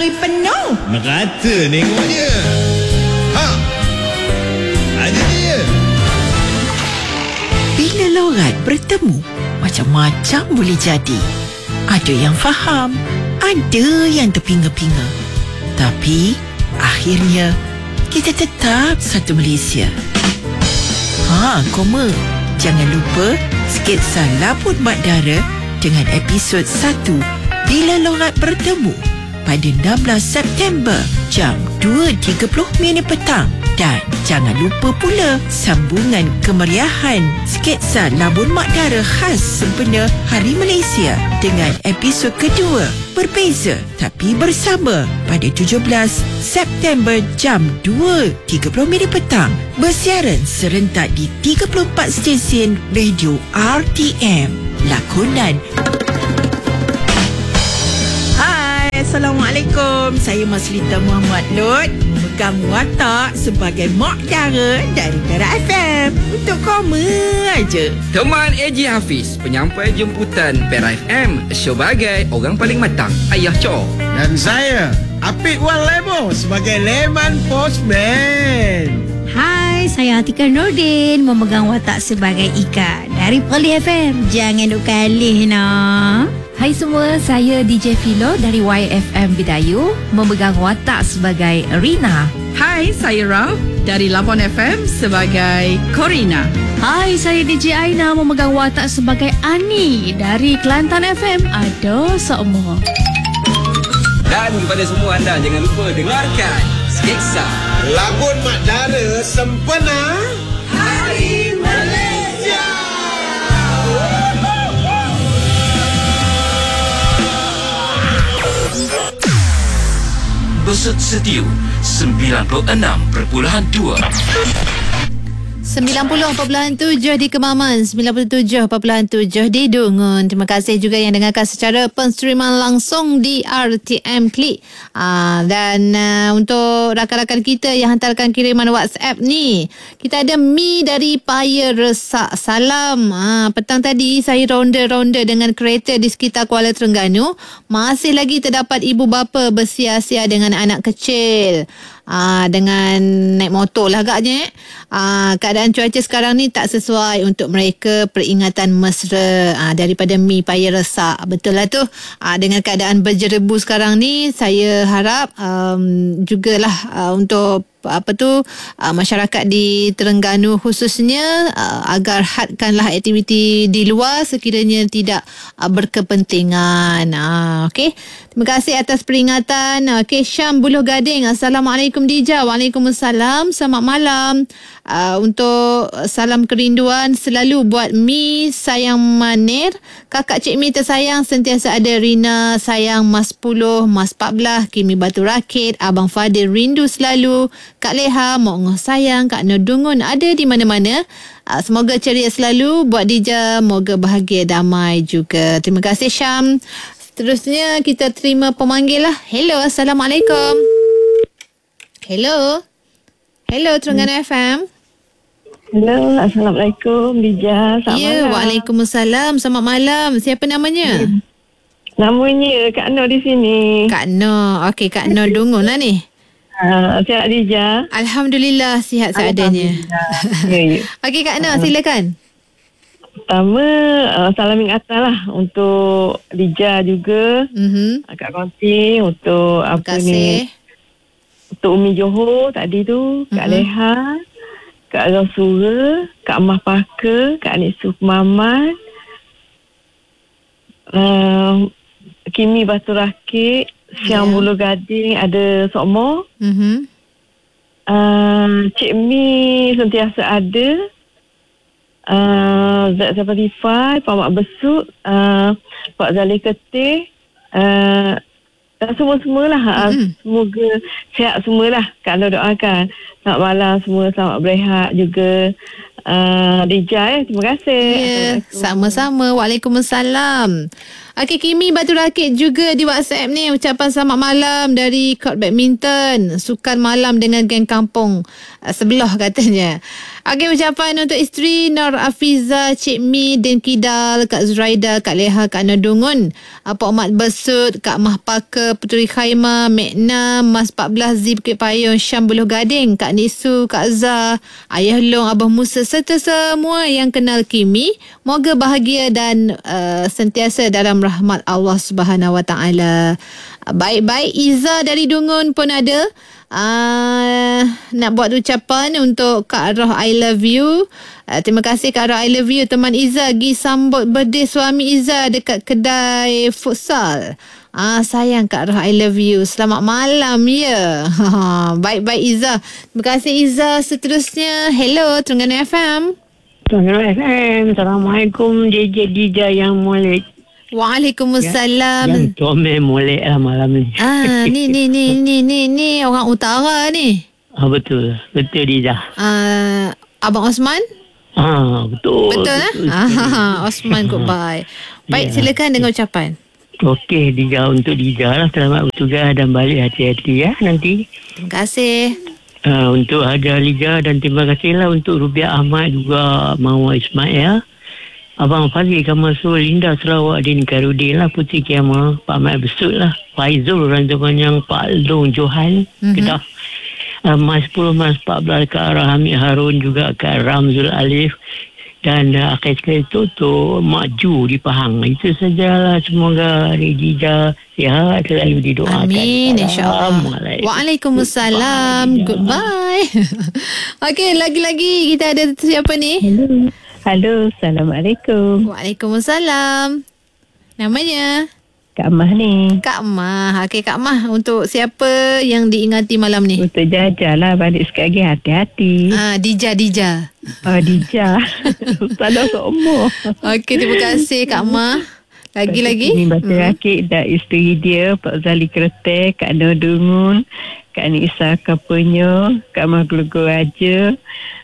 hari penuh. Merata nengoknya. Ha, ada dia. Bila lorat bertemu, macam-macam boleh jadi. Ada yang faham, ada yang terpinga-pinga. Tapi akhirnya kita tetap satu Malaysia. Koma. Jangan lupa sketsa Labun Mak Dara dengan episod 1 Bila Lorat Bertemu pada 16 September jam 2.30 petang. Dan jangan lupa pula sambungan kemeriahan sketsa Labun Mak Dara khas sempena Hari Malaysia dengan episod kedua berbeza tapi bersama pada 17 September jam 2.30 petang. Bersiaran serentak di 34 stesen radio RTM. Lakonan. Hai, Assalamualaikum. Saya Maslita Muhammad Lot, memegang watak sebagai Mak Dara dari Perak FM. Untuk koma aja. Teman AJ Hafiz, penyampai jemputan Perak FM sebagai orang paling matang, Ayah Cho. Dan saya Apik Wan Lemo sebagai Leman Postman. Hai, saya Atika Nordin, memegang watak sebagai Ika dari Poli FM. Jangan duk kalih nak. Hai semua, saya DJ Filo dari YFM Bidayu, memegang watak sebagai Rina. Hai, saya Raf dari Labuan FM sebagai Corina. Hai, saya DJ Aina, memegang watak sebagai Ani dari Kelantan FM. Ada semua. Dan kepada semua anda, jangan lupa dengarkan sketsa Labun Mak Dara sempena Hari Malaysia. Besut Setiu 96.2 90.7 di Kemaman, 97.7 di Dungun. Terima kasih juga yang dengarkan secara penstreaman langsung di RTM Klik. Dan untuk rakan-rakan kita yang hantarkan kiriman WhatsApp ni, kita ada Mi dari Paya Resak. Salam. Petang tadi saya ronda-ronda dengan kereta di sekitar Kuala Terengganu. Masih lagi terdapat ibu bapa bersia-sia dengan anak kecil. Dengan naik motor lah agaknya. Keadaan cuaca sekarang ni tak sesuai untuk mereka peringatan mesra. Daripada Mi Paya Resak. Betul lah tu. Dengan keadaan berjerebu sekarang ni, saya harap jugalah untuk masyarakat di Terengganu khususnya agar hadkanlah aktiviti di luar sekiranya tidak berkepentingan. Okey. Terima kasih atas peringatan. Okey, Syam Buluh Gading. Assalamualaikum Dija. Waalaikumsalam. Selamat malam. Untuk salam kerinduan selalu buat Mi sayang Manir, kakak Cik Mi tersayang sentiasa ada, Rina sayang Mas 10, Mas 14, Kimi Batu Rakit, Abang Fadil rindu selalu, Kak Leha, Mok Ngoh sayang, Kak Nur Dungun ada di mana-mana. Semoga ceria selalu buat Dija, moga bahagia damai juga. Terima kasih Syam. Seterusnya kita terima pemanggil lah. Hello, Assalamualaikum. Hello Terengganu FM. Hello, Assalamualaikum Dija. Selamat malam. Waalaikumsalam. Selamat malam. Siapa namanya? Namanya Kak Nur di sini. Kak Nur. Okey, Kak Nur Dungun lah ni. Sihat Dija? Alhamdulillah, sihat seadanya. Ya. Okey Kak Nur, silakan. Pertama, salam ingatan lah untuk Dija juga. Kak Konti, untuk apa ni? Untuk Umi Johor tadi tu, Kak Leha, Kak Rasura, Kak Mah Paka, Kak Anik Mamat, Kimi Batu Rakit, Syam Buluh Gading, ada Sokmo. Cik Mi sentiasa ada. Zat Zafarifai, Pak Mak Besut, Pak Zali Ketih, dan semua-semualah. Semoga sihat semualah. Kalau doakan. Selamat malam semua. Selamat berehat juga. Dija, terima kasih. Sama-sama. Waalaikumsalam. Okey, Kimi Batu Rakit juga di WhatsApp ni ucapan selamat malam dari court badminton, sukan malam dengan geng kampung sebelah katanya. Okey, ucapan untuk isteri Nur Afiza, Cik Mi, Din Kidal, Kak Zuraida, Kak Leha, Kak Nur Dungun, Pak Mat Besut, Kak Mah Paka, Puteri Khaimah, Mekna, Mas 14 Z Bukit Payung, Syam Buloh Gading, Kak Nisu, Kak Zah, Ayah Long, Abah Musa serta semua yang kenal Kimi. Moga bahagia dan sentiasa dalam rahmat Allah Subhanahu Wa Taala. Baik-baik, Iza dari Dungun pun ada. Nak buat ucapan untuk Kak Roh, I love you. Terima kasih Kak Roh, I love you. Teman Iza pergi sambut birthday suami Iza dekat kedai futsal. Sayang Kak Roh, I love you. Selamat malam ya. Baik-baik Iza. Terima kasih Iza. Seterusnya, hello Terengganu FM. Terengganu FM. Assalamualaikum JJ Dija yang molek. Waalaikumsalam. Yang comel molek lah malam ni. Ni orang utara ni. Betul Dija. Abang Osman? Betul. Betul. Osman, goodbye. Baik, silakan dengan ucapan. Okey, Dija, untuk Dija lah, selamat bertugas dan balik hati-hati ya nanti. Terima kasih. Untuk Hajar Liga dan terima kasihlah untuk Rubiah Ahmad juga, Mawar Ismail, Abang Fazil Kamasul, Linda Sarawak, Din Karudin lah, Putri Kiamah, Pak Ahmad Besut lah, Faizul Ranjau Panjang, Pak Long Johan, Kedah, Mas 10, Mas 14 ke arah Hamid Harun, juga ke Ramzul Alif, dan akhir sekali itu untuk Maju di Pahang. Itu sajalah, semoga Rejija sihat, selalu didoakan. Amin, insyaAllah. Waalaikumsalam. Goodbye. Okey, lagi-lagi kita ada siapa ni? Halo, Assalamualaikum. Waalaikumsalam. Namanya? Kak Mah ni. Kak Mah. Okey, Kak Mah, untuk siapa yang diingati malam ni? Untuk Jaja lah, balik sekali lagi hati-hati. Dija. Dija. Salah seumur. Okey, terima kasih Kak Mah. Lagi-lagi? Ini Baca Rakit dan isteri dia, Pak Zali Kertek, Kak Nur Dungun, Kak Nisa Kapunyo, Kak Maglugo Raja,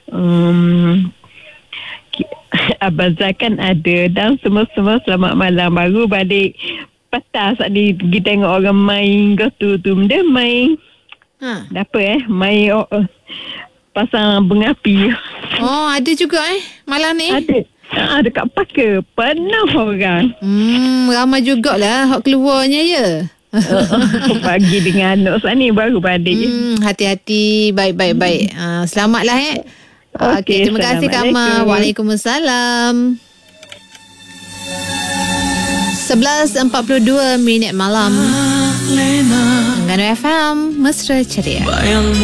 Abang Zakan ada, dan semua-semua selamat malam. Baru balik patah saat ni pergi tengok orang main gotu tu. Dia main main pasang bunga api. Ada juga malam ni? Ada dekat Parker. Penuh orang. Ramai jugalah hak keluarnya ya. Pagi dengan anak saat ni baru balik. Hati-hati. Baik. Selamatlah Okey, terima kasih Kak Mah. Waalaikumsalam. 11.42 minit malam. Terengganu FM, Mesra Ceria.